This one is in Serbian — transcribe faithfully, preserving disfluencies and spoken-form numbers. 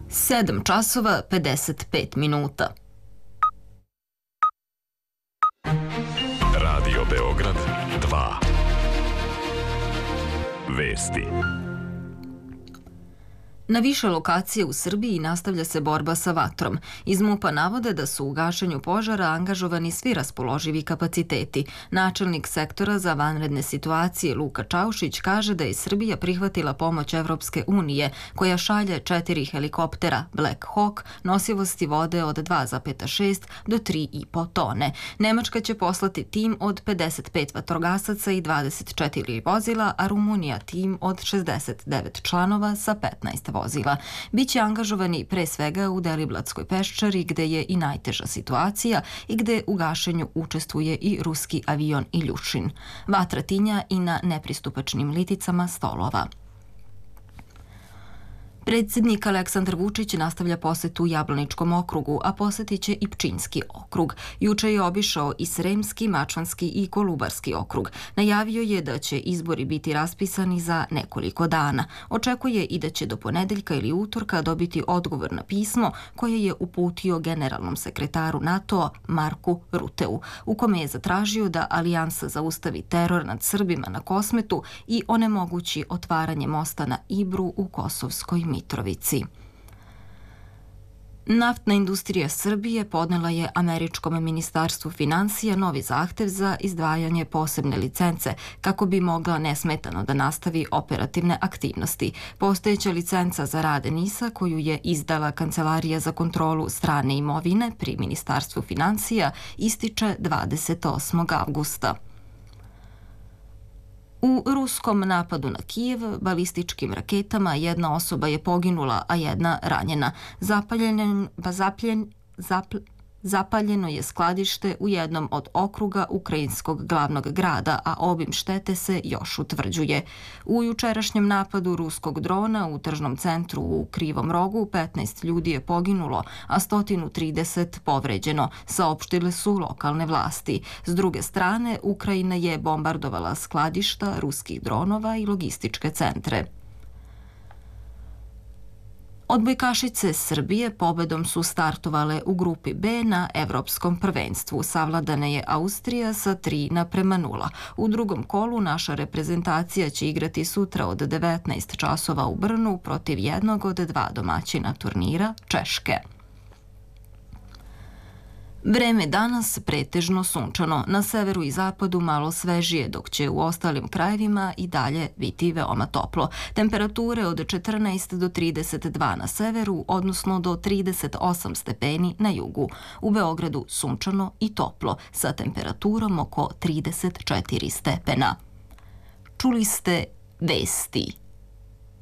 sedam časova pedeset pet minuta. Radio Beograd dva. Vesti. Na više lokacije u Srbiji nastavlja se borba sa vatrom. Iz MUP-a navode da su u gašenju požara angažovani svi raspoloživi kapaciteti. Načelnik sektora za vanredne situacije Luka Čaušić kaže da je Srbija prihvatila pomoć Evropske unije, koja šalje četiri helikoptera Black Hawk nosivosti vode od dva zarez šest do tri i po tone. Nemačka će poslati tim od pedeset pet vatrogasaca i dvadeset četiri vozila, a Rumunija tim od šezdeset devet članova sa petnaest vozila. vozila. Biće angažovani pre svega u Deliblatskoj peščari, gde je i najteža situacija i gde u gašenju učestvuje i ruski avion Iljušin. Vatra tinja i na nepristupačnim liticama stolova. Predsjednik Aleksandar Vučić nastavlja posetu Jablaničkom okrugu, a posetit će i Pčinjski okrug. Juče je obišao i Sremski, Mačvanski i Kolubarski okrug. Najavio je da će izbori biti raspisani za nekoliko dana. Očekuje i da će do ponedeljka ili utorka dobiti odgovor na pismo koje je uputio generalnom sekretaru NATO-a Marku Ruteu, u kome je zatražio da Alijansa zaustavi teror nad Srbima na Kosmetu i onemogući otvaranje mosta na Ibru u Kosovskoj Mitrovici. Naftna industrija Srbije podnela je Američkom ministarstvu finansija novi zahtev za izdvajanje posebne licence kako bi mogla nesmetano da nastavi operativne aktivnosti. Postojeća licenca za rad NIS-a koju je izdala Kancelarija za kontrolu strane imovine pri Ministarstvu finansija ističe dvadeset osmog avgusta. U ruskom napadu na Kijev balističkim raketama jedna osoba je poginula, a jedna ranjena. Zapaljen, zapljen, zapl, zapaljeno je skladište u jednom od okruga ukrajinskog glavnog grada, a obim štete se još utvrđuje. U jučerašnjem napadu ruskog drona u tržnom centru u Krivom Rogu petnaest ljudi je poginulo, a sto trideset povređeno, saopštile su lokalne vlasti. S druge strane, Ukrajina je bombardovala skladišta ruskih dronova i logističke centre. Odbojkašice Srbije pobedom su startovale u grupi B na Evropskom prvenstvu. Savladana je Austrija sa tri naprema nula. U drugom kolu naša reprezentacija će igrati sutra od devetnaest časova u Brnu protiv jednog od dva domaćina turnira, Češke. Vreme danas pretežno sunčano, na severu i zapadu malo svežije, dok će u ostalim krajevima i dalje biti veoma toplo. Temperature od četrnaest do trideset dva na severu, odnosno do trideset osam stepeni na jugu. U Beogradu sunčano i toplo, sa temperaturom oko trideset četiri stepena. Čuli ste vesti.